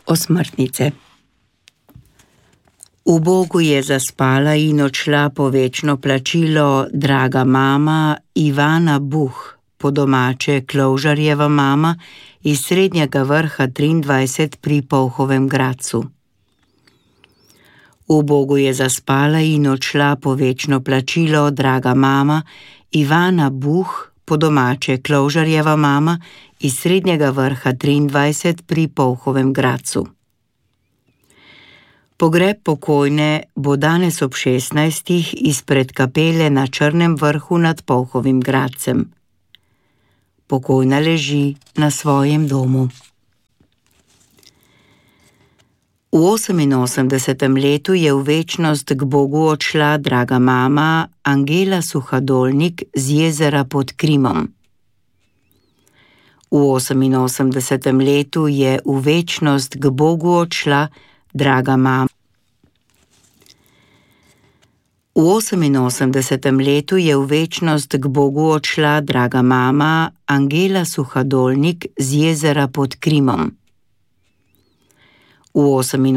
osmrtnice. V Bogu je zaspala in odšla po večno plačilo draga mama Ivana Buh, po domače Klovžarjeva mama iz Srednjega Vrha 23 pri Polhovem Gradcu. V Bogu je zaspala in odšla po večno plačilo draga mama Ivana Buh, po domače Klovžarjeva mama iz Srednjega Vrha 23 pri Polhovem Gradcu. Pogreb pokojne bo danes ob 16. izpred kapele na Črnem Vrhu nad Polhovim Gradcem. Pokojna leži na svojem domu. V 88. letu je v večnost k Bogu odšla draga mama Angela Suhadolnik z jezera pod Krimom. V 88. letu je v večnost k Bogu odšla draga mama. V 88. letu je v večnost k Bogu odšla draga mama Angela Suhadolnik z jezera pod Krimom. V